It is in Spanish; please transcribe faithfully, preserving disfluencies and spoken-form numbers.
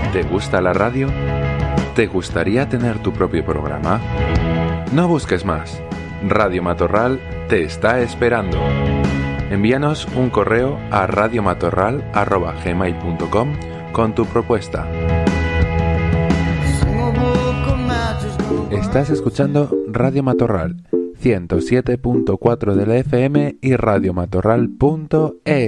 ¿Te gusta la radio? ¿Te gustaría tener tu propio programa? No busques más. Radio Matorral te está esperando. Envíanos un correo a radiomatorral arroba gmail punto com con tu propuesta. Estás escuchando Radio Matorral ciento siete punto cuatro de la F M y radiomatorral punto es.